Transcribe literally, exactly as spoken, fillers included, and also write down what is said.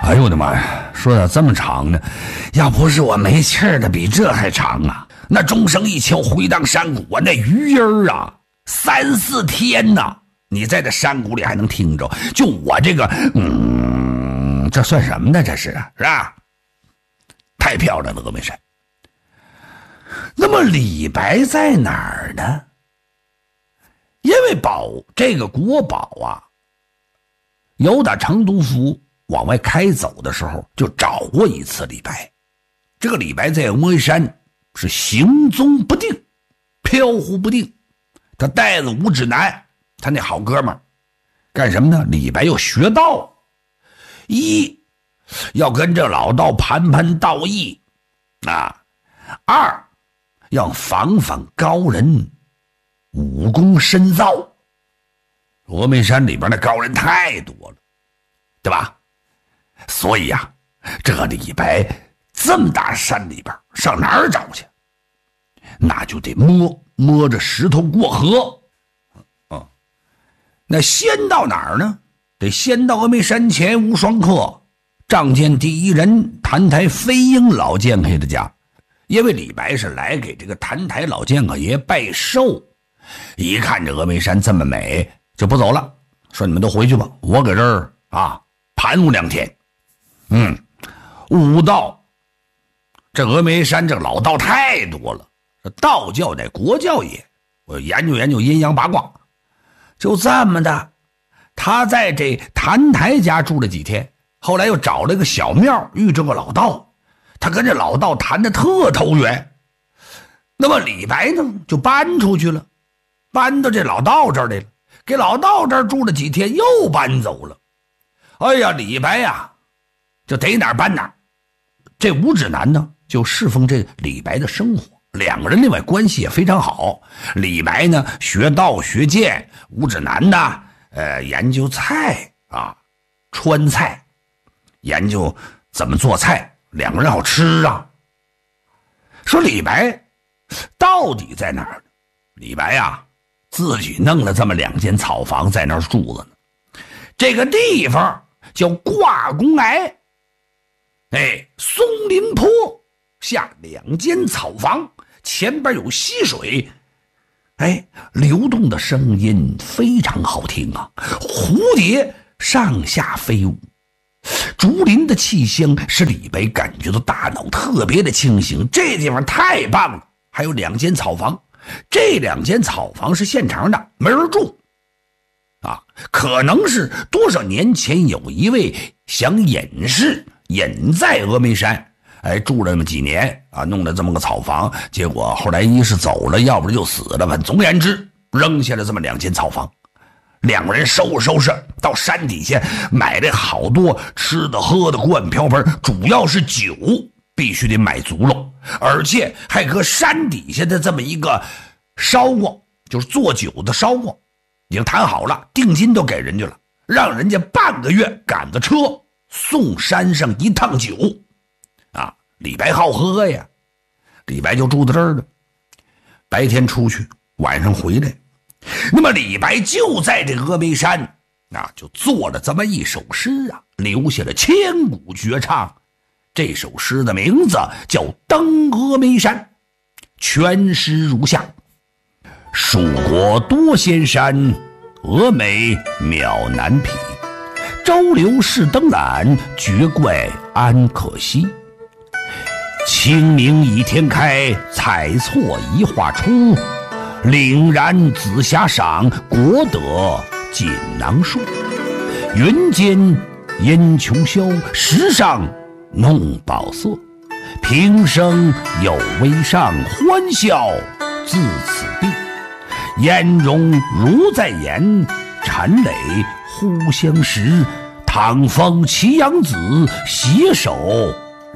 哎呦我的妈呀，说的这么长呢，要不是我没气儿的比这还长啊，那钟声一敲回荡山谷啊，那余音儿啊三四天呐，你在这山谷里还能听着，就我这个嗯，这算什么呢？这是是吧？太漂亮了峨眉山。那么李白在哪儿呢？因为宝这个国宝啊，由打成都府往外开走的时候就找过一次李白。这个李白在峨眉山是行踪不定，飘忽不定。他带着吴指南，他那好哥们儿干什么呢？李白要学道，一要跟这老道盘盘道义啊，二要访访高人，武功深造。峨眉山里边的高人太多了，对吧？所以呀、啊，这个李白这么大山里边上哪儿找去？那就得摸摸着石头过河。啊，那先到哪儿呢？得先到峨眉山前无双客仗剑第一人谭台飞鹰老剑客的家。因为李白是来给这个谭台老剑客爷拜寿，一看这峨眉山这么美，就不走了，说你们都回去吧，我搁这儿啊盘我两天。嗯，悟道，这峨眉山这老道太多了，这道教乃国教也，我研究研究阴阳八卦。就这么的，他在这谭台家住了几天，后来又找了个小庙，遇着个老道。他跟这老道谈得特投缘，那么李白呢就搬出去了，搬到这老道这儿来了，给老道这儿住了几天，又搬走了。哎呀，李白呀，就逮哪儿搬哪儿。这吴指南呢就侍奉这李白的生活，两个人另外关系也非常好。李白呢学道学剑，吴指南呢呃研究菜啊，川菜，研究怎么做菜。两个人好吃啊。说李白到底在哪儿呢？李白呀，自己弄了这么两间草房在那儿住着呢。这个地方叫挂宫崖，哎，松林坡下两间草房，前边有溪水，哎，流动的声音非常好听啊，蝴蝶上下飞舞。竹林的气香使李白感觉到大脑特别的清醒，这地方太棒了。还有两间草房，这两间草房是现成的，没人住啊，可能是多少年前有一位想隐士隐在峨眉山，哎，住了那么几年啊，弄了这么个草房，结果后来一是走了，要不然就死了，反正总而言之扔下了这么两间草房。两个人收拾收拾到山底下买了好多吃的喝的锅瓢盆，主要是酒必须得买足了，而且还搁山底下的这么一个烧锅，就是做酒的烧锅，已经谈好了，定金都给人家了，让人家半个月赶个车送山上一趟酒啊。李白好喝呀，李白就住在这儿了，白天出去，晚上回来。那么李白就在这峨眉山啊，就做了这么一首诗啊，留下了千古绝唱。这首诗的名字叫《登峨眉山》，全诗如下：蜀国多仙山，峨眉渺难匹。周流是登览，绝怪安可惜。清明倚天开，彩错一画出。凛然紫霞赏，国德锦囊书。云间烟裘消，石上弄宝色。平生有微上，欢笑自此地。颜容如在眼，陈磊互相识。唐风祁阳子，携手